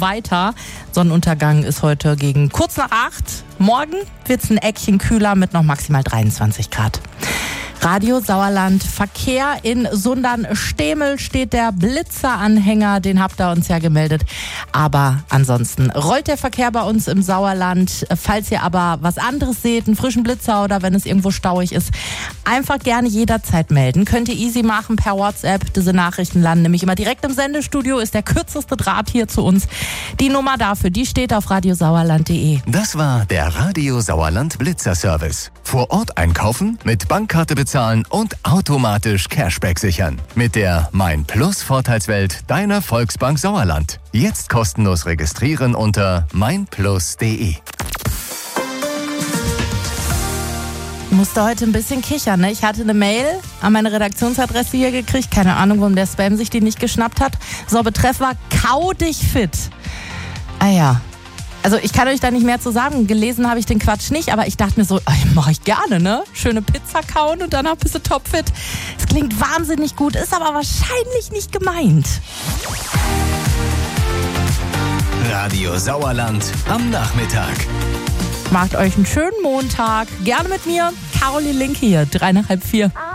so weiter. Sonnenuntergang ist heute gegen kurz nach 8. Morgen wird es ein Eckchen kühler mit noch maximal 23 Grad. Radio Sauerland, Verkehr in Sundern-Stemel steht der Blitzer-Anhänger, den habt ihr uns ja gemeldet. Aber ansonsten rollt der Verkehr bei uns im Sauerland. Falls ihr aber was anderes seht, einen frischen Blitzer oder wenn es irgendwo stauig ist, einfach gerne jederzeit melden. Könnt ihr easy machen per WhatsApp. Diese Nachrichten landen nämlich immer direkt im Sendestudio, ist der kürzeste Draht hier zu uns. Die Nummer dafür, die steht auf radiosauerland.de. Das war der Radio Sauerland Blitzer Service. Vor Ort einkaufen, mit Bankkarte bezahlen und automatisch Cashback sichern. Mit der Mein Plus Vorteilswelt deiner Volksbank Sauerland. Jetzt kostenlos registrieren unter meinplus.de. Ich musste heute ein bisschen kichern, ne? Ich hatte eine Mail an meine Redaktionsadresse hier gekriegt. Keine Ahnung, warum der Spam sich die nicht geschnappt hat. So, Betreff war Kau dich fit. Ah ja. Also ich kann euch da nicht mehr zu sagen. Gelesen habe ich den Quatsch nicht, aber ich dachte mir so, mache ich gerne, ne? Schöne Pizza kauen und danach bist du topfit. Es klingt wahnsinnig gut, ist aber wahrscheinlich nicht gemeint. Radio Sauerland am Nachmittag. Macht euch einen schönen Montag. Gerne mit mir, Caroline Linke hier, 3 nach halb 4.